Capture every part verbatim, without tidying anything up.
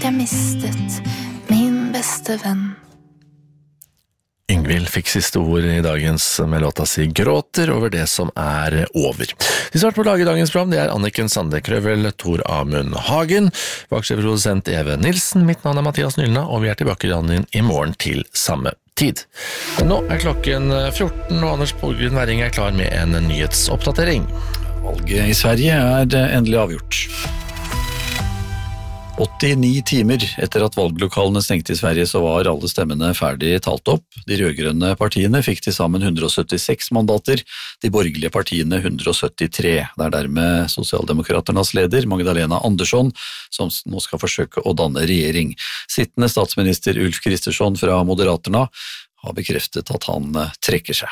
jeg mistet min beste venn. Yngvild fikk siste ord i dagens med låta si Gråter over det som er over. De som har vært på å lage dagens program, det er Anniken Sande Krøvel, Tor Amund Hagen, vaksjeprodusent Eve Nilsen, mitt navn er Mathias Nylna, og vi er tilbake i morgen til samme tid. Men nå er klokken fjorten, og Anders Borgren Werring er klar med en nyhetsoppdatering. Valget i Sverige er endelig avgjort. åttini timer etter at valglokalene stengte i Sverige så var alle stemmene ferdig talt opp. De rødgrønne partiene fikk til sammen hundre og syttiseks mandater, de borgerlige partiene hundre og syttitre. Det er dermed Sosialdemokraternas leder, Magdalena Andersson, som nå skal forsøke å danne regjering. Sittende statsminister Ulf Kristersson fra Moderaterna har bekreftet at han trekker seg.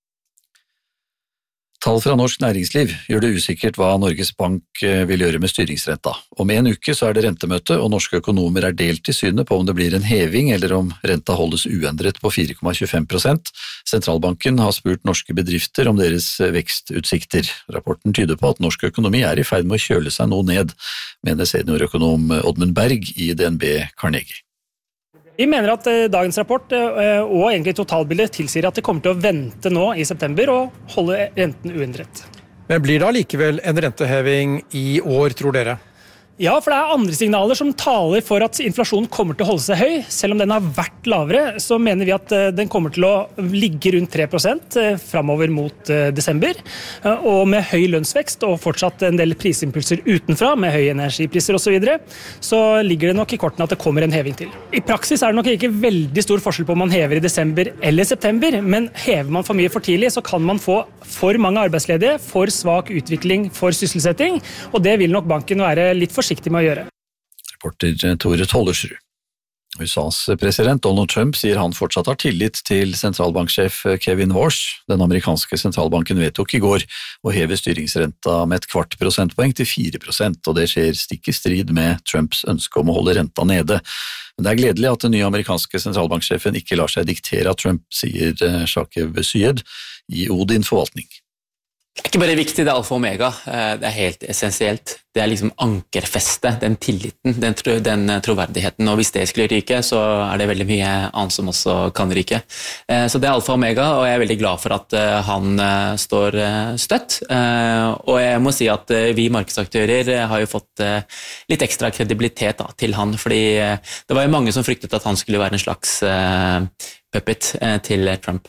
Tall fra norsk næringsliv gjør det usikkert hva Norges Bank vil gjøre med styringsrenta. Om en uke så er det rentemøte, og norske økonomer er delt i synet på om det blir en heving eller om renta holdes uendret på fire komma tjuefem prosent. Sentralbanken har spurt norske bedrifter om deres vekstutsikter. Rapporten tyder på at norsk økonomi er i ferd med å kjøle seg noe ned, mener seniorøkonom Oddmund Berg i D N B Carnegie. Vi mener at dagens rapport og egentlig totalbildet tilsier at det kommer til å vente nå i september og holde renten uendret. Men blir det likevel en renteheving i år, tror dere? Ja, for det er andre signaler som taler for at inflasjonen kommer til å holde seg høy. Selv om den har vært lavere, så mener vi at den kommer til å ligge rundt tre prosent fremover mot desember. Og med høy lønnsvekst og fortsatt en del prisimpulser utenfra, med høye energipriser og så videre, så ligger det nok i kortene at det kommer en heving til. I praksis er det nok ikke veldig stor forskjell på om man hever i desember eller september, men hever man for mye for tidlig, så kan man få for mange arbeidsledige, for svak utvikling for sysselsetting, og det vil nok banken være litt forsiktig med å gjøre. Reporter Tore Tollersrud. U S A's president Donald Trump sier han fortsatt har tillit til sentralbanksjef Kevin Warsh. Den amerikanske sentralbanken vedtok i går å heve styringsrenta med et kvart prosentpoeng til fire prosent, og det skjer stikk i strid med Trumps ønske om å holde renta nede. Men det er gledelig at den nye amerikanske sentralbanksjefen ikke lar seg diktere av Trump, sier Shakev Syed i Odin Forvaltning. Det er ikke bare viktig, det er alfa og omega, det er helt essensielt. Det er liksom ankerfestet, den tilliten, den, tro, den troverdigheten, og hvis det skulle ryke, så er det veldig mye annet som også kan ryke. Så det er alfa og omega, og jeg er veldig glad for at han står støtt. Og jeg må si at vi markedsaktører har jo fått litt ekstra kredibilitet da, til han, fordi det var jo mange som fryktet at han skulle være en slags puppet til Trump.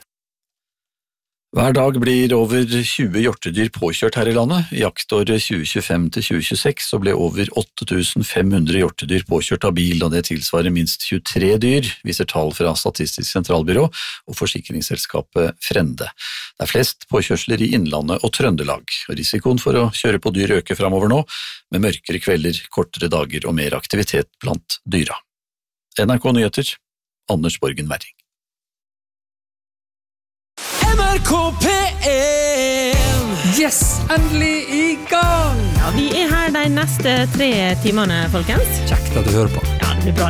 Hver dag blir over tjue hjortedyr påkjørt her i landet. I jaktåret tjue tjuefem til tjue tjueseks så ble over åtte tusen fem hundre hjortedyr påkjørt av bil, og det tilsvarer minst tjuetre dyr, viser tall fra Statistisk sentralbyrå og forsikringsselskapet Frende. Det er flest påkjørsler i Innlandet og Trøndelag, og risikoen for å kjøre på dyr øker fremover nå, med mørkere kvelder, kortere dager og mer aktivitet blant dyra. N R K Nyheter, Anders Borgren Werring. N R K P en! Yes, endelig i gang! Ja, vi er her de neste tre timene, folkens. Kjekt at du hører på. Ja, det blir bra.